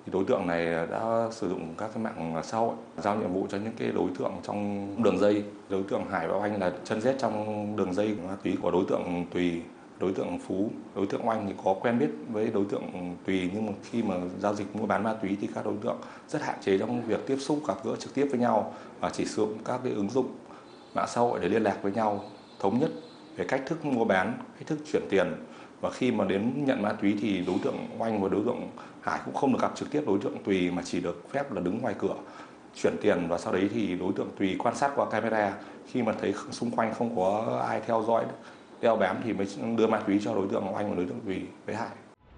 Thì đối tượng này đã sử dụng các cái mạng xã hội giao nhiệm vụ cho những cái đối tượng trong đường dây. Đối tượng Hải và Oanh là chân rết trong đường dây ma túy của đối tượng Tùy, đối tượng Phú. Đối tượng Oanh thì có quen biết với đối tượng Tùy, nhưng mà khi mà giao dịch mua bán ma túy thì các đối tượng rất hạn chế trong việc tiếp xúc gặp gỡ trực tiếp với nhau và chỉ sử dụng các cái ứng dụng mạng xã hội để liên lạc với nhau, thống nhất về cách thức mua bán, cách thức chuyển tiền. Và khi mà đến nhận ma túy thì đối tượng Oanh và đối tượng Hải cũng không được gặp trực tiếp đối tượng Tùy, mà chỉ được phép là đứng ngoài cửa chuyển tiền. Và sau đấy thì đối tượng Tùy quan sát qua camera, khi mà thấy xung quanh không có ai theo dõi đeo bám thì mới đưa ma túy cho đối tượng Oanh và đối tượng Tùy với Hải.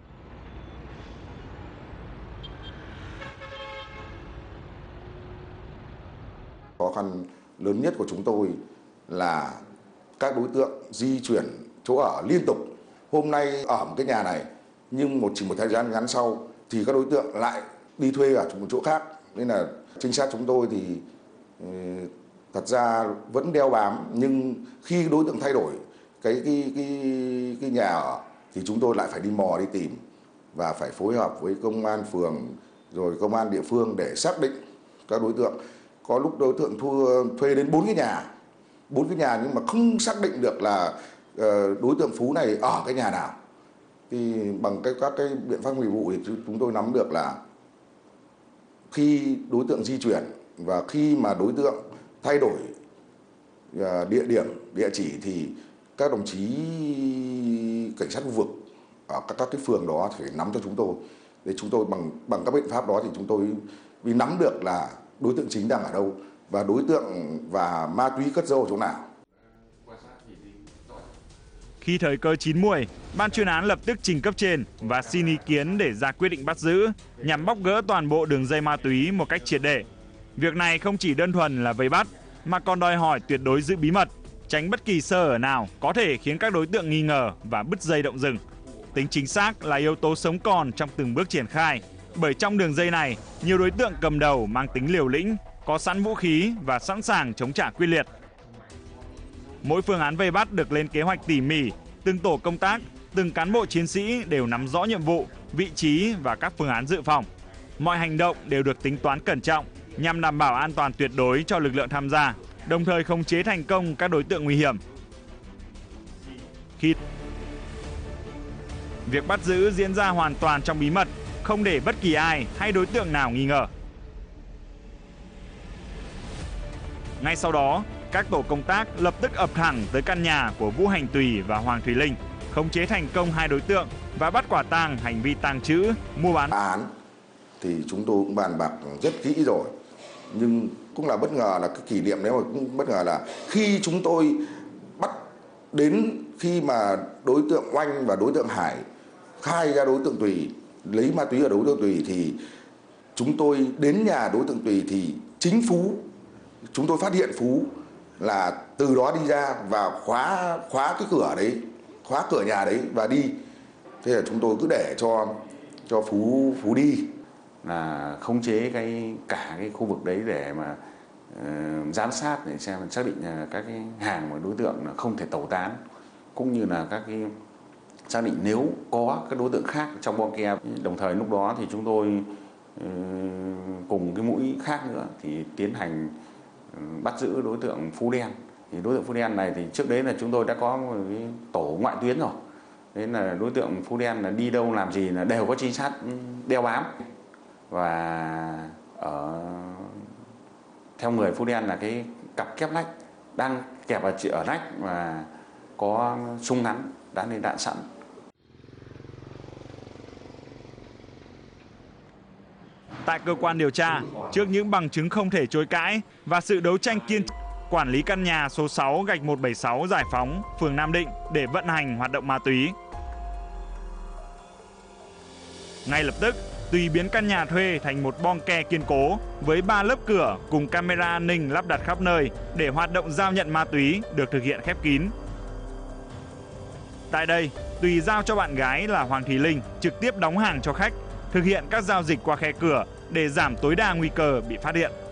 Khó khăn lớn nhất của chúng tôi là các đối tượng di chuyển chỗ ở liên tục. Hôm nay ở một cái nhà này, nhưng chỉ một thời gian ngắn sau thì các đối tượng lại đi thuê ở một chỗ khác. Nên là trinh sát chúng tôi thì thật ra vẫn đeo bám, nhưng khi đối tượng thay đổi cái nhà ở thì chúng tôi lại phải đi mò đi tìm và phải phối hợp với công an phường rồi công an địa phương để xác định các đối tượng. Có lúc đối tượng thuê đến 4 cái nhà nhưng mà không xác định được là đối tượng Phú này ở cái nhà nào. Thì bằng các cái biện pháp nghiệp vụ thì chúng tôi nắm được là khi đối tượng di chuyển và khi mà đối tượng thay đổi địa điểm, địa chỉ thì các đồng chí cảnh sát khu vực ở các cái phường đó phải nắm cho chúng tôi. Để chúng tôi bằng các biện pháp đó thì chúng tôi vì nắm được là đối tượng chính đang ở đâu và đối tượng và ma túy cất giấu ở chỗ nào. Khi thời cơ chín muồi, ban chuyên án lập tức trình cấp trên và xin ý kiến để ra quyết định bắt giữ nhằm bóc gỡ toàn bộ đường dây ma túy một cách triệt để. Việc này không chỉ đơn thuần là vây bắt mà còn đòi hỏi tuyệt đối giữ bí mật, tránh bất kỳ sơ hở nào có thể khiến các đối tượng nghi ngờ và bứt dây động rừng. Tính chính xác là yếu tố sống còn trong từng bước triển khai, bởi trong đường dây này, nhiều đối tượng cầm đầu mang tính liều lĩnh, có sẵn vũ khí và sẵn sàng chống trả quyết liệt. Mỗi phương án vây bắt được lên kế hoạch tỉ mỉ, từng tổ công tác, từng cán bộ chiến sĩ đều nắm rõ nhiệm vụ, vị trí và các phương án dự phòng. Mọi hành động đều được tính toán cẩn trọng nhằm đảm bảo an toàn tuyệt đối cho lực lượng tham gia, đồng thời khống chế thành công các đối tượng nguy hiểm. Việc bắt giữ diễn ra hoàn toàn trong bí mật, không để bất kỳ ai hay đối tượng nào nghi ngờ. Ngay sau đó, các tổ công tác lập tức ập thẳng tới căn nhà của Vũ Hành Tùy và Hoàng Thùy Linh, khống chế thành công hai đối tượng và bắt quả tang hành vi tàng trữ, mua bán. Án thì chúng tôi cũng bàn bạc rất kỹ rồi, nhưng cũng là bất ngờ là cái kỷ niệm nếu mà cũng bất ngờ là khi chúng tôi bắt đến khi mà đối tượng Oanh và đối tượng Hải khai ra đối tượng Tùy lấy ma túy ở đối tượng Tùy thì chúng tôi đến nhà đối tượng Tùy thì chính Phú, chúng tôi phát hiện Phú là từ đó đi ra và khóa cái cửa đấy, khóa cửa nhà đấy và đi. Thế là chúng tôi cứ để cho Phú đi, là khống chế cả cái khu vực đấy để mà giám sát để xem xác định các cái hàng mà đối tượng không thể tẩu tán, cũng như là các cái xác định nếu có các đối tượng khác trong bong ke. Đồng thời lúc đó thì chúng tôi cùng cái mũi khác nữa thì tiến hành bắt giữ đối tượng Phú Đen. Thì đối tượng Phú Đen này thì trước đấy là chúng tôi đã có một cái tổ ngoại tuyến rồi. Nên là đối tượng Phú Đen là đi đâu làm gì là đều có trinh sát đeo bám. Và theo người Phú Đen là cái cặp kép lách đang kẹp ở lách và có súng ngắn đã lên đạn sẵn. Tại cơ quan điều tra, trước những bằng chứng không thể chối cãi và sự đấu tranh kiên trì, quản lý căn nhà số 6/176 Giải Phóng, phường Nam Định để vận hành hoạt động ma túy. Ngay lập tức, Tùy biến căn nhà thuê thành một bong ke kiên cố với 3 lớp cửa cùng camera an ninh lắp đặt khắp nơi để hoạt động giao nhận ma túy được thực hiện khép kín. Tại đây, Tùy giao cho bạn gái là Hoàng Thùy Linh trực tiếp đóng hàng cho khách, thực hiện các giao dịch qua khe cửa để giảm tối đa nguy cơ bị phát hiện.